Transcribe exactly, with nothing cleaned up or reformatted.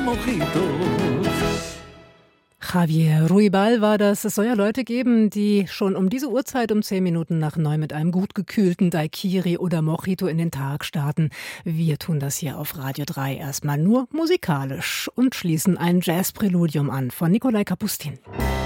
Mojito. Javier Ruibal war das. Es soll ja Leute geben, die schon um diese Uhrzeit um zehn Minuten nach neun mit einem gut gekühlten Daiquiri oder Mojito in den Tag starten. Wir tun das hier auf Radio drei erstmal nur musikalisch und schließen ein Jazzpräludium an von Nikolai Kapustin.